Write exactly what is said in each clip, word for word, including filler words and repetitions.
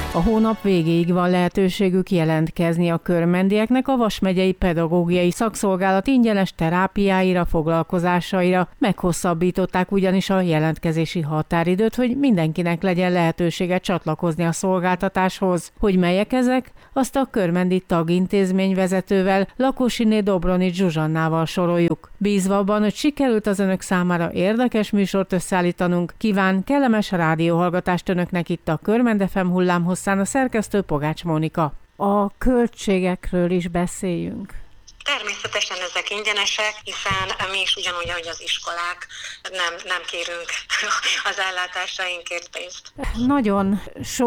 A hónap végéig van lehetőségük jelentkezni a körmendieknek a Vas megyei pedagógiai szakszolgálat ingyenes terápiáira, foglalkozásaira. Meghosszabbították ugyanis a jelentkezési határidőt, hogy mindenkinek legyen lehetősége csatlakozni a szolgáltatáshoz. Hogy melyek ezek, azt a körmendi tagintézmény vezetővel, Lakosiné Dobronics Zsuzsannával soroljuk. Bízva abban, hogy sikerült az önök számára érdekes műsort összeállítanunk, kíván kellemes rádióhallgatást önöknek itt a Körmend ef em hullámhosszán a szerkesztő Pogács Mónika. A költségekről is beszéljünk. Természetesen ezek ingyenesek, hiszen mi is ugyanúgy, ahogy az iskolák, nem, nem kérünk az ellátásainkért pénzt. Nagyon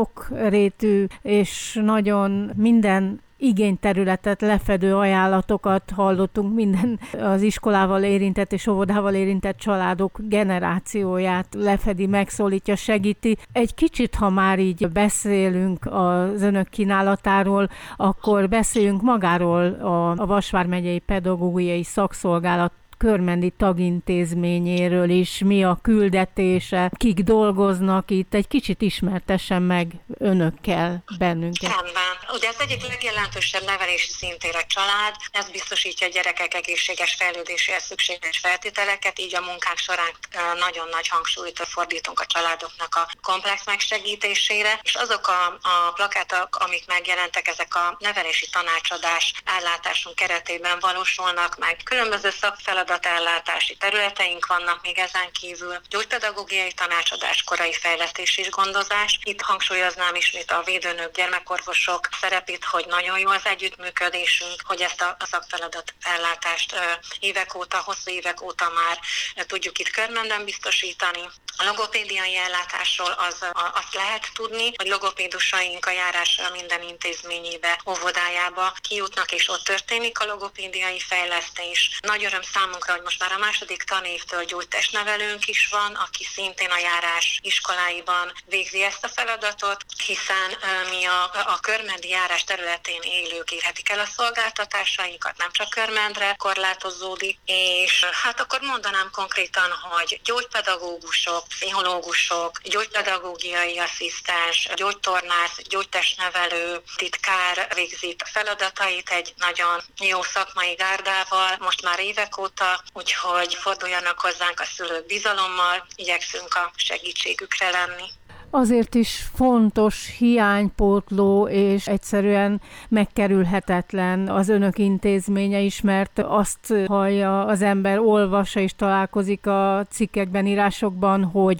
sokrétű és nagyon minden igényterületet lefedő ajánlatokat hallottunk, minden az iskolával érintett és óvodával érintett családok generációját lefedi, megszólítja, segíti. Egy kicsit, ha már így beszélünk az önök kínálatáról, akkor beszéljünk magáról a, a Vas megyei pedagógiai szakszolgálat körmendi tagintézményéről is, mi a küldetése, kik dolgoznak itt, egy kicsit ismertessen meg önökkel bennünket. Rendben. Ugye az egyik legjelentősebb nevelési szintér a család, ez biztosítja a gyerekek egészséges fejlődéséhez szükséges feltételeket, így a munkánk során nagyon nagy hangsúlyt fordítunk a családoknak a komplex megsegítésére, és azok a, a plakátok, amik megjelentek, ezek a nevelési tanácsadás ellátásunk keretében valósulnak meg. Különböző szakfeladatellátási területeink vannak még ezen kívül, gyógypedagógiai tanácsadás, korai fejlesztés és gondozás. Itt hangsúlyoznám ismét a védőnök, gyermekorvosok szerepét, hogy nagyon jó az együttműködésünk, hogy ezt a szakfeladatellátást évek óta, hosszú évek óta már tudjuk itt Körmenden biztosítani. A logopédiai ellátásról az, azt lehet tudni, hogy logopédusaink a járásra minden intézményébe, óvodájába kijutnak, és ott történik a logopédiai fejlesztés. Nagy öröm számunkra, hogy most már a második tanévtől gyógytestnevelőnk is van, aki szintén a járás iskoláiban végzi ezt a feladatot, hiszen mi a, a körmendi járás területén élők érhetik el a szolgáltatásainkat, nem csak Körmendre korlátozódik, és hát akkor mondanám konkrétan, hogy gyógypedagógusok, pszichológusok, gyógypedagógiai asszisztens, gyógytornász, gyógytestnevelő, titkár végzi a feladatait egy nagyon jó szakmai gárdával, most már évek óta, úgyhogy forduljanak hozzánk a szülők bizalommal, igyekszünk a segítségükre lenni. Azért is fontos, hiánypótló és egyszerűen megkerülhetetlen az önök intézménye is, mert azt hallja az ember, olvassa és találkozik a cikkekben, írásokban, hogy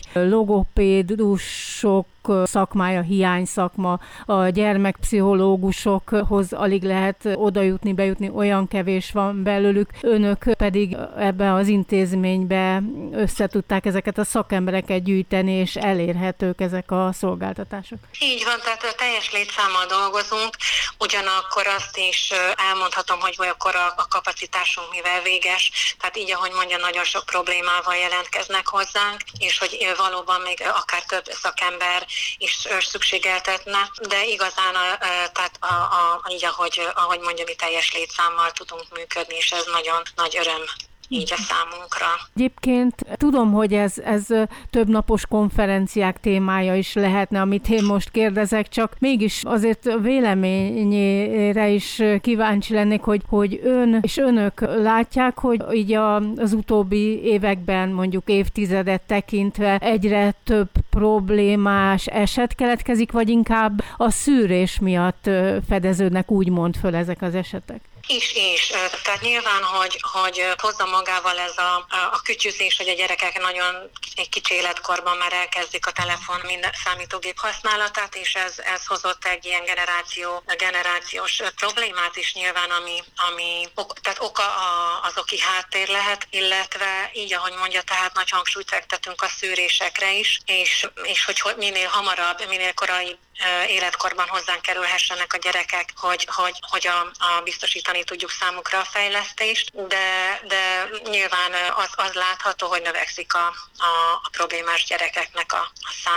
logopédusok szakmája hiány szakma, a gyermekpszichológusokhoz alig lehet odajutni, bejutni, olyan kevés van belőlük, önök pedig ebben az intézménybe összetudták ezeket a szakembereket gyűjteni, és elérhetők ezek a szolgáltatások. Így van, tehát a teljes létszámmal dolgozunk, ugyanakkor azt is elmondhatom, hogy akkor a, a kapacitásunk mivel véges, tehát így, ahogy mondja, nagyon sok problémával jelentkeznek hozzánk, és hogy valóban még akár több szakember is szükségeltetne, de igazán a, tehát a, a, így, ahogy, ahogy mondja, mi teljes létszámmal tudunk működni, és ez nagyon nagy öröm így a számunkra. Egyébként tudom, hogy ez, ez több napos konferenciák témája is lehetne, amit én most kérdezek, csak mégis azért véleményére is kíváncsi lennék, hogy, hogy ön és önök látják, hogy így az utóbbi években, mondjuk évtizedet tekintve egyre több problémás eset keletkezik, vagy inkább a szűrés miatt fedeződnek úgymond föl ezek az esetek? Is, is. Tehát nyilván, hogy, hogy hozza magával ez a, a kütyüzés, hogy a gyerekek nagyon egy kicsi életkorban már elkezdik a telefon, minden számítógép használatát, és ez, ez hozott egy ilyen generáció, generációs problémát is nyilván, ami, ami tehát oka az oki háttér lehet, illetve így, ahogy mondja, tehát nagy hangsúlyt fektetünk a szűrésekre is, és, és hogy minél hamarabb, minél korai életkorban hozzánk kerülhessenek a gyerekek, hogy, hogy, hogy a, a biztosítani tudjuk számukra a fejlesztést, de, de nyilván az, az látható, hogy növekszik a, a, a problémás gyerekeknek a, a száma.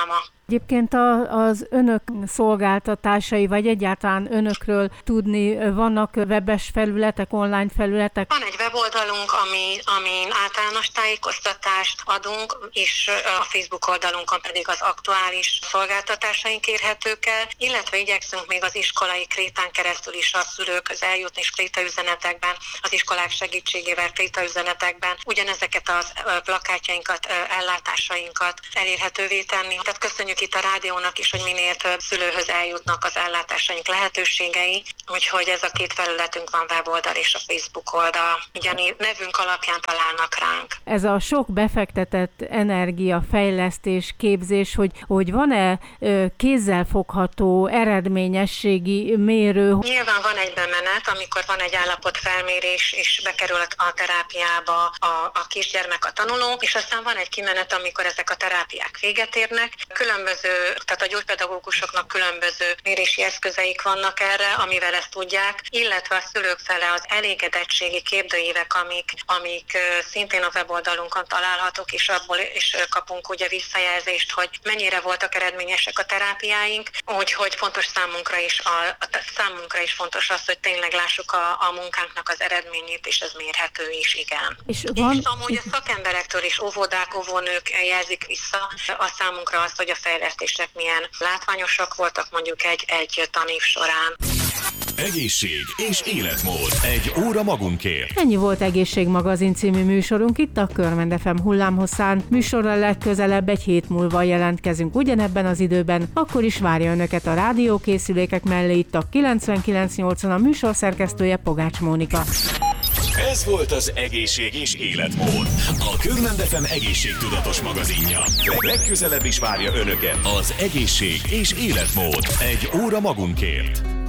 Egyébként a, az önök szolgáltatásai, vagy egyáltalán önökről tudni, vannak webes felületek, online felületek? Van egy weboldalunk, ami, amin általános tájékoztatást adunk, és a Facebook oldalunkon pedig az aktuális szolgáltatásaink érhetők el, illetve igyekszünk még az iskolai krétán keresztül is a szülőkhöz eljutni, és krétaüzenetekben, az iskolák segítségével krétaüzenetekben ugyanezeket a plakátjainkat, ellátásainkat elérhetővé tenni. Tehát köszönjük itt a rádiónak is, hogy minél több szülőhöz eljutnak az ellátásaink lehetőségei, úgyhogy ez a két felületünk van, weboldal és a Facebook oldal. Ugye nevünk alapján találnak ránk. Ez a sok befektetett energia, fejlesztés, képzés, hogy, hogy van-e kézzelfogható eredményességi mérő? Nyilván van egy bemenet, amikor van egy állapotfelmérés, és bekerül a terápiába a, a kisgyermek, a tanuló, és aztán van egy kimenet, amikor ezek a terápiák véget érnek. Különböző, tehát a gyógypedagógusoknak különböző mérési eszközeik vannak erre, amivel ezt tudják, illetve a szülők fele az elégedettségi kérdőívek, amik, amik szintén a weboldalunkon találhatók, és abból is kapunk ugye visszajelzést, hogy mennyire voltak eredményesek a terápiáink, úgyhogy fontos számunkra is, a, a számunkra is fontos az, hogy tényleg lássuk a, a munkánknak az eredményét, és ez mérhető is, igen. És, van... és amúgy a szakemberektől is óvodák, óvónők jelzik vissza a számunkra azt, hogy a fejlesztések milyen látványosak voltak mondjuk egy, egy tanév során. Egészség és életmód. Egy óra magunkért. Ennyi volt Egészségmagazin című műsorunk itt a Körmend ef em hullámhosszán. Műsorral legközelebb egy hét múlva jelentkezünk ugyanebben az időben, akkor is várja önöket a rádiókészülékek mellé itt a kilencvenkilenc nyolcon, a műsor szerkesztője Pogács Mónika. Ez volt az Egészség és életmód, a Körmend ef em egészségtudatos magazinja. Legközelebb is várja önöket az Egészség és életmód. Egy óra magunkért.